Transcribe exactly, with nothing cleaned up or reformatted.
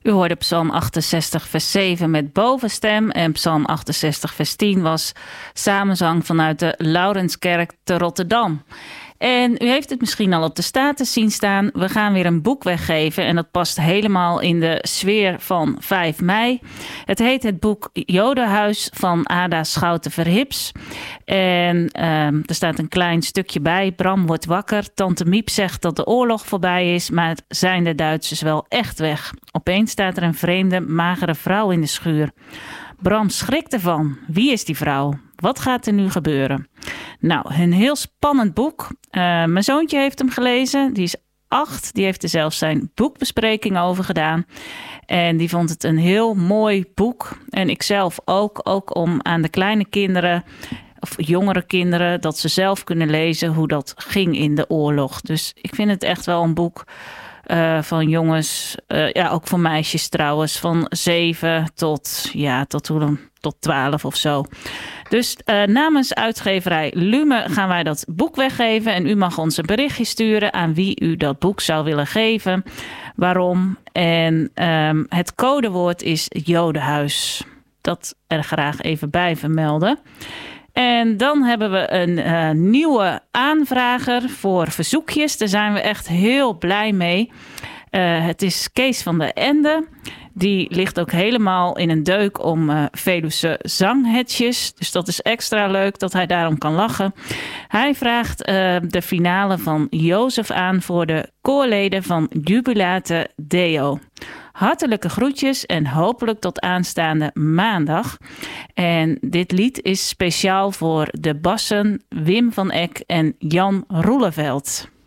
U hoorde Psalm achtenzestig vers zeven met bovenstem en Psalm achtenzestig vers tien was samenzang vanuit de Laurenskerk te Rotterdam. En u heeft het misschien al op de status zien staan. We gaan weer een boek weggeven en dat past helemaal in de sfeer van vijf mei. Het heet het boek Jodenhuis van Ada Schouten-Verhips. En uh, er staat een klein stukje bij. Bram wordt wakker. Tante Miep zegt dat de oorlog voorbij is, maar zijn de Duitsers wel echt weg? Opeens staat er een vreemde, magere vrouw in de schuur. Bram schrikt ervan. Wie is die vrouw? Wat gaat er nu gebeuren? Nou, een heel spannend boek. Uh, mijn zoontje heeft hem gelezen. Die is acht. Die heeft er zelfs zijn boekbespreking over gedaan. En die vond het een heel mooi boek. En ik zelf ook. Ook om aan de kleine kinderen of jongere kinderen dat ze zelf kunnen lezen hoe dat ging in de oorlog. Dus ik vind het echt wel een boek Uh, van jongens, uh, ja, ook voor meisjes trouwens, van zeven tot, ja, tot, hoe dan, tot twaalf of zo. Dus uh, namens uitgeverij Lume gaan wij dat boek weggeven. En u mag ons een berichtje sturen aan wie u dat boek zou willen geven. Waarom? En um, het codewoord is Jodenhuis. Dat er graag even bij vermelden. En dan hebben we een uh, nieuwe aanvrager voor verzoekjes. Daar zijn we echt heel blij mee. Uh, het is Kees van der Ende. Die ligt ook helemaal in een deuk om uh, Veluwse zanghetjes. Dus dat is extra leuk dat hij daarom kan lachen. Hij vraagt uh, de finale van Jozef aan voor de koorleden van Jubilate Deo. Hartelijke groetjes en hopelijk tot aanstaande maandag. En dit lied is speciaal voor de bassen Wim van Eck en Jan Roeleveld.